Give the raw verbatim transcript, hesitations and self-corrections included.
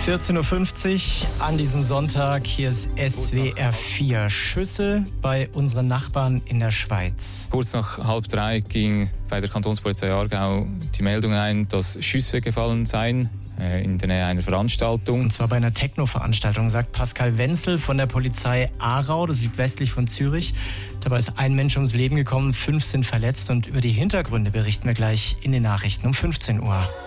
vierzehn Uhr fünfzig an diesem Sonntag. Hier ist S W R vier. Schüsse bei unseren Nachbarn in der Schweiz. Kurz nach halb drei ging bei der Kantonspolizei Aargau die Meldung ein, dass Schüsse gefallen seien äh, in der Nähe einer Veranstaltung. Und zwar bei einer Techno-Veranstaltung, sagt Pascal Wenzel von der Polizei Aarau, das ist südwestlich von Zürich. Dabei ist ein Mensch ums Leben gekommen, fünf sind verletzt. Und über die Hintergründe berichten wir gleich in den Nachrichten um fünfzehn Uhr.